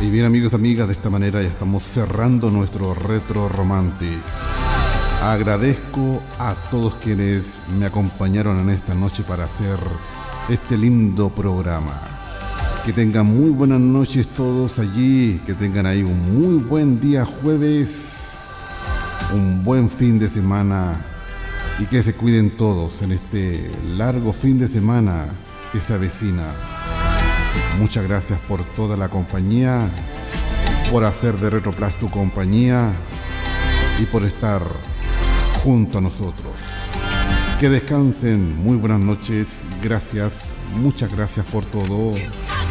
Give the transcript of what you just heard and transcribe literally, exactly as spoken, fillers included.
Y bien, amigos y amigas, de esta manera ya estamos cerrando nuestro Retro Romantic. Agradezco a todos quienes me acompañaron en esta noche para hacer este lindo programa. Que tengan muy buenas noches todos allí, que tengan ahí un muy buen día jueves, un buen fin de semana y que se cuiden todos en este largo fin de semana que se avecina. Muchas gracias por toda la compañía, por hacer de Retroplas tu compañía y por estar junto a nosotros. Que descansen, muy buenas noches, gracias, muchas gracias por todo.